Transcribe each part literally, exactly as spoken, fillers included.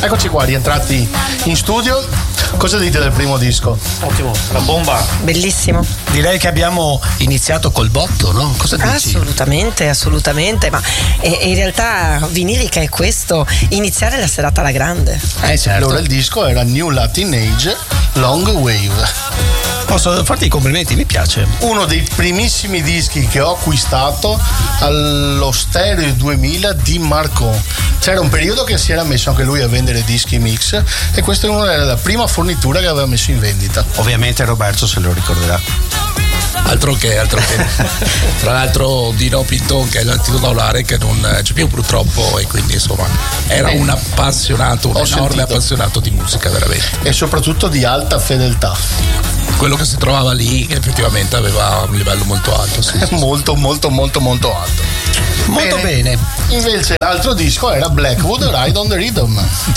Eccoci qua, rientrati in studio. Cosa dite del primo disco? Ottimo, la bomba. Bellissimo. Direi che abbiamo iniziato col botto, no? Cosa dici? Assolutamente, assolutamente, ma e, e in realtà vinilica è questo, iniziare la serata alla grande. Eh certo. Allora il disco era New Latin Age Long Wave. Posso farti i complimenti, mi piace. Uno dei primissimi dischi che ho acquistato allo Stereo duemila di Marco. C'era un periodo che si era messo anche lui a vendere dischi mix e questa era la prima fornitura che aveva messo in vendita. Ovviamente Roberto se lo ricorderà. Altro che, altro che. Tra l'altro Dino Pinton, che è l'antidoto aulare, che non c'è più purtroppo, e quindi insomma era un appassionato, un Ho enorme sentito. appassionato di musica, veramente. E soprattutto di alta fedeltà. Quello che si trovava lì effettivamente aveva un livello molto alto, sì, sì. molto molto molto molto alto. Molto bene. Invece l'altro disco era Blackwood Ride on the Rhythm.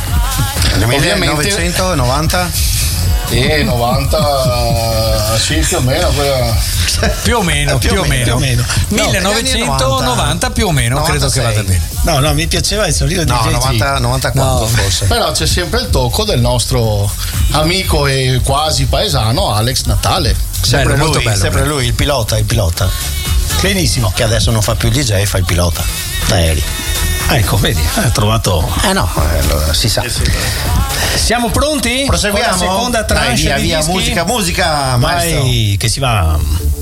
millenovecentonovanta E novanta, sì, più o meno quella. Più o meno, più, più o o meno, meno, più o meno. No, millenovecentonovanta più o meno, credo che vada bene. No, no, mi piaceva il sorriso di No, J G. novanta, novantaquattro No. forse. Però c'è sempre il tocco del nostro amico e quasi paesano Alex Natale. Sempre Bello, lui, molto bello, sempre bello. lui, il pilota, il pilota. Benissimo. Che adesso non fa più il D J, fa il pilota d'aerei. Ecco, vedi, ha trovato. Eh no, allora si sa. Siamo pronti? Proseguiamo. Con la seconda Dai, tranche via, di via, dischi? musica, musica, maestro. Vai, che si va.